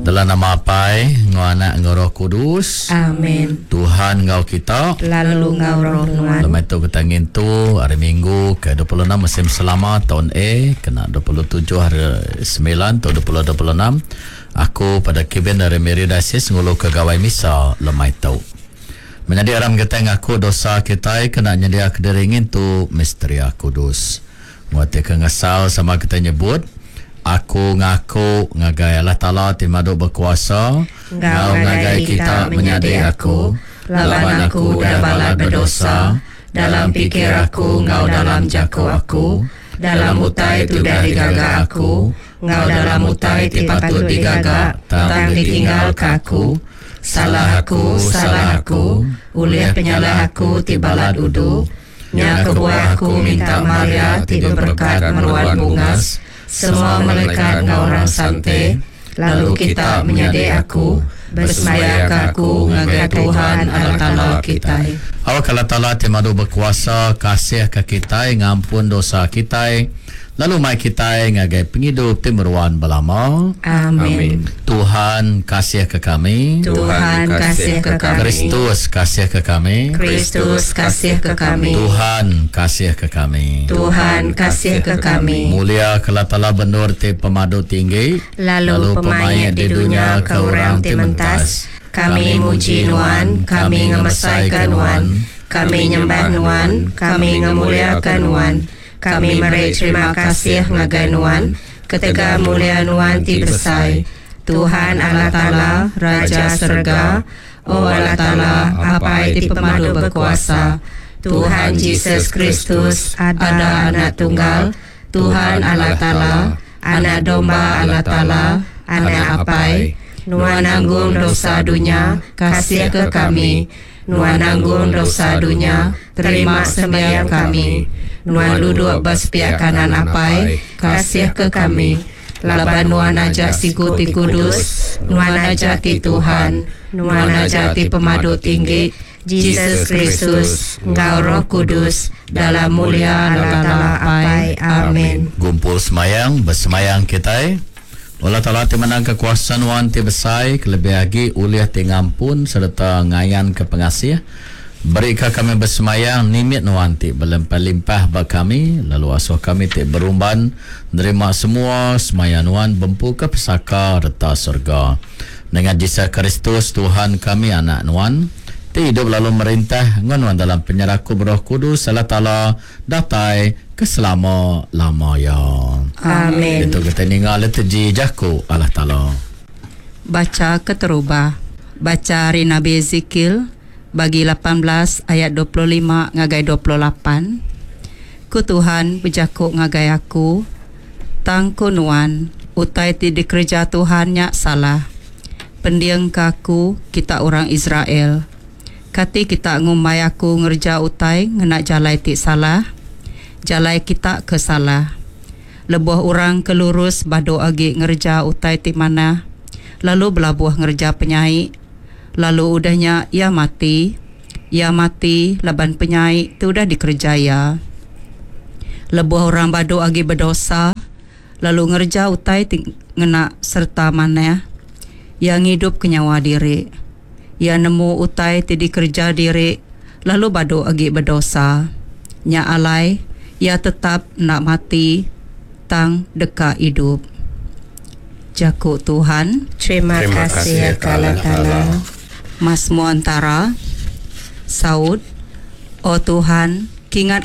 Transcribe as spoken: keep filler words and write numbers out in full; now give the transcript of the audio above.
Dalam nama Apai, ngau Anak, ngau Roh Kudus. Amin. Tuhan ngau kita. Lalu ngau Roh Nuan. Lemai tu ketangin tu hari Minggu ke dua puluh enam musim selama tahun A kena dua puluh tujuh hari sembilan tahun dua ribu dua puluh enam. Aku pada Kevin dari Meridasis ngulu ke gawai misa lemai tu. Menjadi aram kita ngaku dosa kita kena nyedia kederingin tu misteri kudus. Muati ke ngasal sama kita nyebut aku ngaku ngagai Allah Ta'ala timadu berkuasa ngau ngagai kita menyadari aku lawan aku dah balat berdosa dalam fikir aku ngau dalam jaku aku dalam utai tu dah digaga aku ngau dalam utai ti patut digaga tang ditinggal kaku salah aku salah aku ulih penyalah aku ti balat udu nya kebuah aku minta Maria tidur berkat meruan bungas semua malaikat ngau orang sante lalu kita menyadari aku bersemaya aku ngagai Tuhan Allah Ta'ala kita. Awak Allah Ta'ala timadu berkuasa kasih ke kita ngampun dosa kita lalu mai kita ngagai penghidup timuruan belama. Amin. Tuhan kasih ke kami. Tuhan kasih ke kami. Kristus kasih ke kami. Kristus kasih ke kami. Tuhan kasih ke kami. Tuhan kasih ke kami. Mulia ke Allah Ta'ala benur ti pemadu tinggi lalu pemayat di dunia ke orang ti mentas. Kami muji Nuan, kami ngemesaikan Nuan, kami nyembah Nuan, kami ngemuliakan Nuan. Kami meri terima kasih ngagai Nuan, ketika mulia Nuan ti besai. Tuhan Allah Ta'ala, Raja Surga, O Allah Ta'ala, apa ti pemadu berkuasa. Tuhan Yesus Kristus, ada anak tunggal. Tuhan Allah Ta'ala, anak domba Allah Ta'ala, anak apai. Nuan nanggung dosa dunia, kasih ke kami. Nuan nanggung dosa dunia, terima sembahyang kami. Nuan duduk bersepiak kanan apai, kasih ke kami. Laban Nuan ajak siku ti kudus, Nuan ajak ti Tuhan, Nuan ajak ti pemadu tinggi, Yesus Kristus, Engkau Roh Kudus, dalam mulia Allah Ta'ala apai. Amin. Gumpul semayang, bersemayang kita. Allah Ta'ala ti menang kekuasaan Nuan ti besai, kelebih lagi uliah ti ngampun serta ngayan ke pengasih. Berikan kami bersemayang nimit Nuan ti berlimpah-limpah bagi kami lalu asuh kami ti berumban nerima semua semayang Nuan bempu ke pesaka reta surga dengan Yesus Kristus Tuhan kami anak Nuan ti hidup lalu merintah ngan dalam penyerahku Roh Kudus Allah Ta'ala datai keselama-lamanya. Amin. Itu kita ninggal teji jaku Allah Ta'ala. Baca keterubah. Baca hari Nabi Ezekiel bagi lapan belas ayat dua puluh lima ngagai dua puluh lapan. Ku Tuhan berjakuk ngagai aku tang kunuan utai ti dikerja Tuhan nyak salah. Pendiang kaku kita orang Israel. Kati kita ngumai aku ngerja utai ngena jalai ti salah. Jalai kita ke salah. Lebuh orang kelurus bado agi ngerja utai ti mana. Lalu belabuh ngerja penyai. Lalu udahnya ia mati, ia mati laban penyai tu dah dikerjaya. Lebuh orang badu agi berdosa, lalu ngerja utai ting- ngena serta mana, yang hidup kenyawa diri. Ia nemu utai ti dikerja diri, lalu badu agi berdosa. Nya alai, ia tetap nak mati, tang deka hidup. Jaku Tuhan. Terima, Terima kasih Allah Ta'ala. Mas Muantara Saud, O Tuhan, kingat